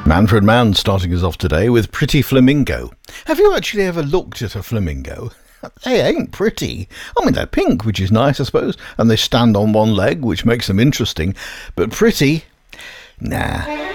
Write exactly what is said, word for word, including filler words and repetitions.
Manfred Mann starting us off today with Pretty Flamingo. Have you actually ever looked at a flamingo? They ain't pretty. I mean, they're pink, which is nice, I suppose, and they stand on one leg, which makes them interesting, but pretty? Nah.